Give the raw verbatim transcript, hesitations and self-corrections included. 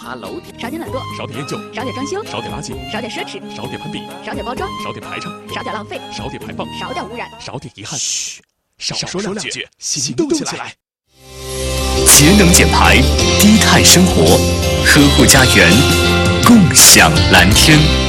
爬楼梯， 少点懒惰， 少点厌旧， 少点装修， 少点垃圾， 少点奢侈， 少点攀比， 少点包装， 少点排场， 少点浪费， 少点排放， 少点污染， 少点遗憾。嘘，少说两句，行动起来。 节能减排，低碳生活，呵护家园，共享蓝天。